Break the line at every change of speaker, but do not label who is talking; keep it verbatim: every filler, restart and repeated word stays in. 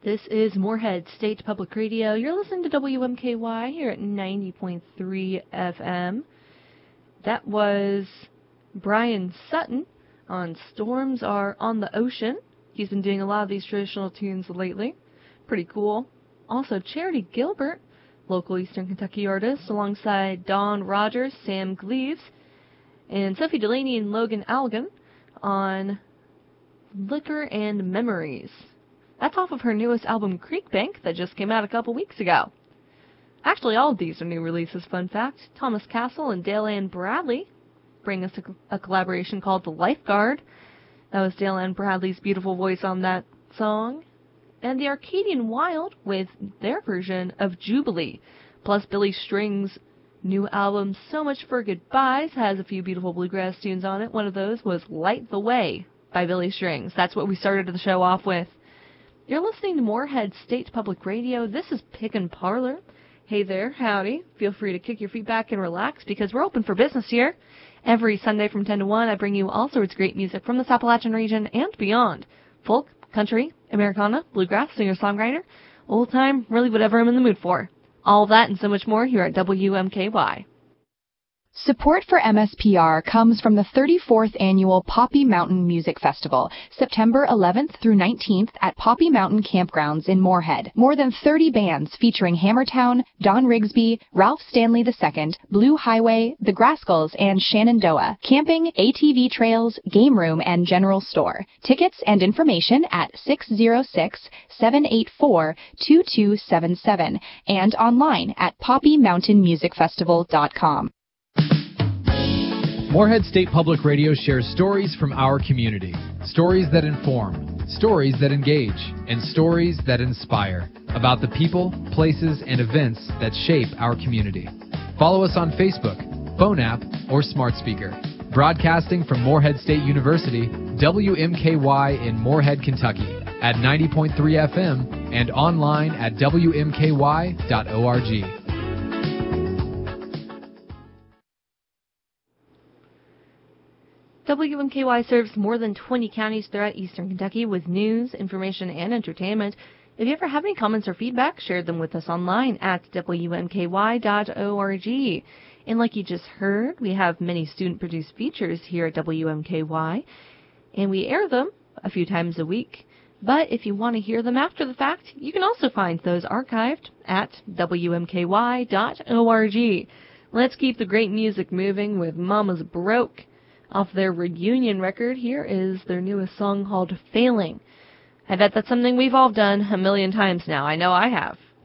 This is Moorhead State Public Radio. You're listening to W M K Y here at ninety point three F M. That was Brian Sutton on Storms Are on the Ocean. He's been doing a lot of these traditional tunes lately. Pretty cool. Also, Charity Gilbert, local Eastern Kentucky artist, alongside Don Rogers, Sam Gleaves, and Sophie Delaney and Logan Algan on Liquor and Memories. That's off of her newest album, Creekbank, that just came out a couple weeks ago. Actually, all of these are new releases, fun fact. Thomas Castle and Dale Ann Bradley bring us a, a collaboration called The Lifeguard. That was Dale Ann Bradley's beautiful voice on that song. And the Arcadian Wild with their version of Jubilee. Plus, Billy Strings' new album, So Much for Goodbyes, has a few beautiful bluegrass tunes on it. One of those was Light the Way by Billy Strings. That's what we started the show off with. You're listening to Moorhead State Public Radio. This is Pickin' Parlor. Hey there, howdy. Feel free to kick your feet back and relax because we're open for business here. Every Sunday from ten to one, I bring you all sorts of great music from this Appalachian region and beyond. Folk, country, Americana, bluegrass, singer-songwriter, old-time, really whatever I'm in the mood for. All of that and so much more here at W M K Y.
Support for M S P R comes from the thirty-fourth Annual Poppy Mountain Music Festival, September eleventh through nineteenth at Poppy Mountain Campgrounds in Moorhead. More than thirty bands featuring Hammertown, Don Rigsby, Ralph Stanley the Second, Blue Highway, The Grascals, and Shenandoah. Camping, A T V trails, game room, and general store. Tickets and information at six oh six, seven eight four, two two seven seven and online at poppy mountain music festival dot com.
Moorhead State Public Radio shares stories from our community. Stories that inform, stories that engage, and stories that inspire about the people, places, and events that shape our community. Follow us on Facebook, phone app, or smart speaker. Broadcasting from Moorhead State University, W M K Y in Moorhead, Kentucky at ninety point three F M and online at W M K Y dot org.
W M K Y serves more than twenty counties throughout eastern Kentucky with news, information, and entertainment. If you ever have any comments or feedback, share them with us online at W M K Y dot org. And like you just heard, we have many student-produced features here at W M K Y, and we air them a few times a week. But if you want to hear them after the fact, you can also find those archived at W M K Y dot org. Let's keep the great music moving with Mama's Broke. Off their reunion record, here is their newest song called Failing. I bet that's something we've all done a million times now. I know I have.